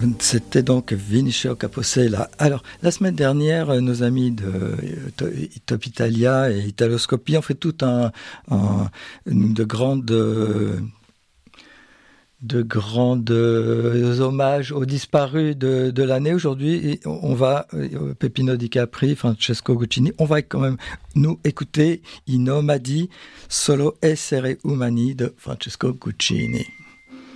C'était donc Vinicio Capossela. Alors, la semaine dernière, nos amis de Top Italia et Italoscopie ont fait tout de grandes hommages aux disparus de l'année. Aujourd'hui, on va, Peppino Di Capri, Francesco Guccini, on va quand même nous écouter I nomadi solo essere umani de Francesco Guccini.